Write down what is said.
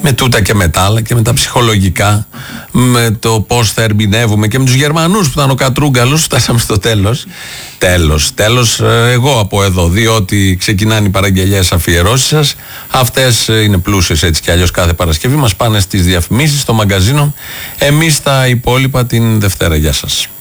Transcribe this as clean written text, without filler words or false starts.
με τούτα και με τα άλλα και με τα ψυχολογικά, με το πώς θα ερμηνεύουμε και με τους Γερμανούς που ήταν ο Κατρούγκαλος, φτάσαμε στο τέλος. Τέλος, εγώ από εδώ, διότι ξεκινάνε οι παραγγελίες, αφιερώσεις σας. Αυτές είναι πλούσιες έτσι κι αλλιώς κάθε Παρασκευή. Μας πάνε στις διαφημίσεις, στο μαγκαζίνο. Εμείς τα υπόλοιπα την Δευτέρα. Γεια σας.